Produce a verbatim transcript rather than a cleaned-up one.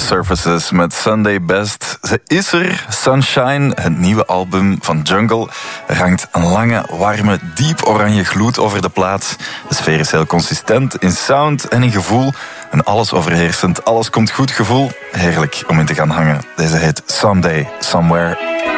Surfaces met Sunday Best. Ze is er, Sunshine, het nieuwe album van Jungle. Er hangt een lange, warme, diep oranje gloed over de plaat. De sfeer is heel consistent in sound en in gevoel. Een alles overheersend, alles komt goed gevoel. Heerlijk om in te gaan hangen. Deze heet Someday, Somewhere.